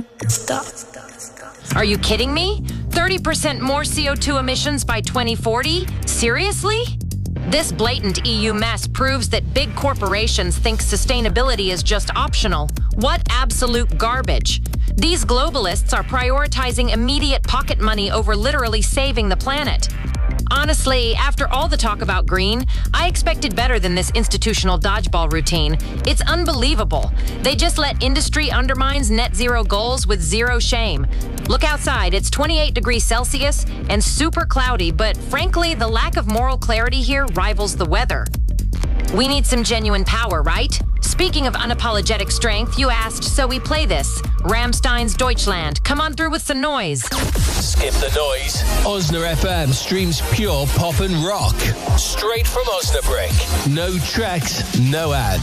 Stop. Are you kidding me? 30% more CO2 emissions by 2040? Seriously? This blatant EU mess proves that big corporations think sustainability is just optional. What absolute garbage. These globalists are prioritizing immediate pocket money over literally saving the planet. Honestly, after all the talk about green, I expected better than this institutional dodgeball routine. It's unbelievable. They just let industry undermines net zero goals with zero shame. Look outside, it's 28 degrees Celsius and super cloudy, but frankly, the lack of moral clarity here rivals the weather. We need some genuine power, right? Speaking of unapologetic strength, you asked, so we play this. Rammstein's Deutschland. Come on through with some noise. Skip the noise. Osna FM streams pure pop and rock. Straight from Osnabrück. No tracks, no ads.